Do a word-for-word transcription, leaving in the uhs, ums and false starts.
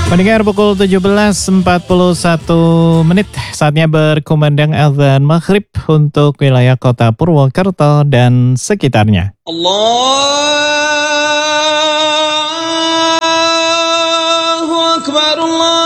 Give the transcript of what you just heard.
Pendengar pukul tujuh belas empat puluh satu menit, saatnya berkumandang azan maghrib untuk wilayah kota Purwokerto dan sekitarnya. Allahu Akbar, Allah.